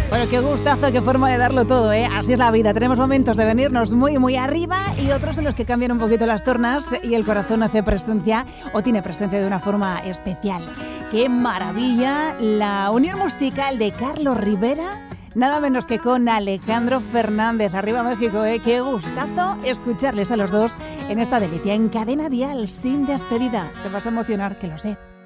Bueno, qué gustazo, qué forma de darlo todo, ¿eh? Así es la vida. Tenemos momentos de venirnos muy, muy arriba y otros en los que cambian un poquito las tornas y el corazón hace presencia o tiene presencia de una forma especial. ¡Qué maravilla! La unión musical de Carlos Rivera, nada menos que con Alejandro Fernández. Arriba México, ¿eh? Qué gustazo escucharles a los dos en esta delicia en Cadena Dial, sin despedida. Te vas a emocionar, que lo sé.